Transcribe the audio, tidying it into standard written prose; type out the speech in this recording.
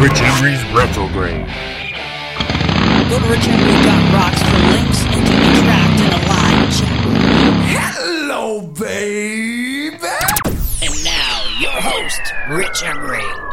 Rich Emery's Retrograde. Go to RichEmery.rocks for links and to interact in a live chat room. Hello, baby! And now, your host, Rich Emery.